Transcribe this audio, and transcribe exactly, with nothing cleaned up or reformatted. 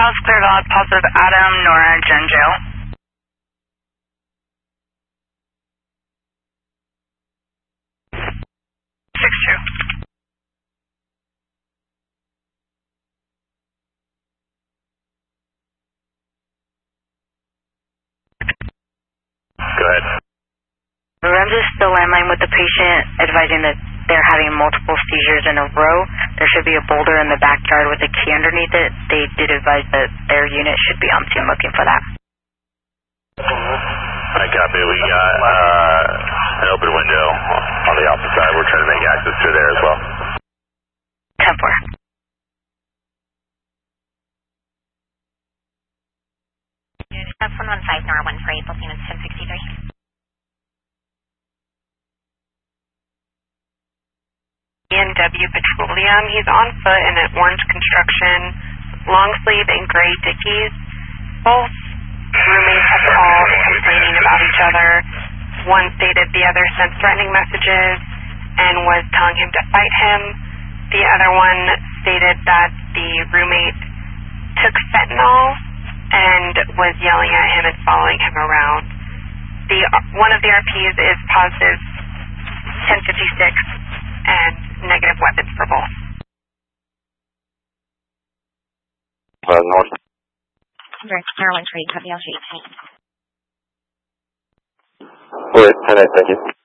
House cleared out positive Adam, Nora, Jen jail. six two. Go ahead. Lorenzo's still landline with the patient, advising that they're having multiple seizures in a row. There should be a boulder in the backyard with a key underneath it. They did advise that their unit should be on scene looking for that. I copy. We got uh, an open window on the opposite side. We're trying to make access through there as well. ten four. F one one five, Nora one four eight, booking is ten sixty-three. B and W Petroleum. He's on foot in an orange construction, long sleeve and gray Dickies. Both roommates have called complaining about each other. One stated the other sent threatening messages and was telling him to fight him. The other one stated that the roommate took fentanyl and was yelling at him and following him around. The one of the R Ps is positive ten fifty-six and negative weapons for both. Uh, north. Maryland Trade, copy L G eighteen. All right, ten eight, thank you.